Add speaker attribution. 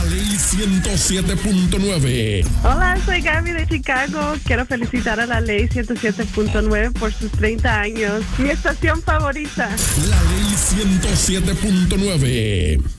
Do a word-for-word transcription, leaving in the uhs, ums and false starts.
Speaker 1: Ley ciento siete punto nueve.
Speaker 2: Hola, soy Gaby de Chicago. Quiero felicitar a la Ley ciento siete punto nueve por sus treinta años. Mi estación favorita.
Speaker 1: La Ley ciento siete punto nueve.